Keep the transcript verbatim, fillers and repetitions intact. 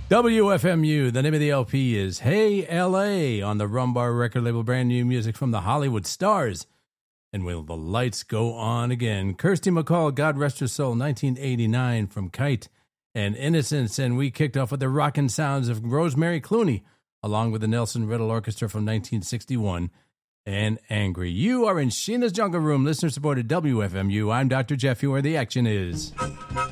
W F M U, the name of the L P is Hey L A on the Rumbar record label, brand new music from the Hollywood Stars. And Will the Lights Go On Again? Kirsty MacColl, God Rest Her Soul, nineteen eighty-nine from Kite and Innocence. And we kicked off with the rockin' sounds of Rosemary Clooney, along with the Nelson Riddle Orchestra from nineteen sixty-one and Angry. You are in Sheena's Jungle Room, listener-supported W F M U. I'm Doctor Jeff, where the action is.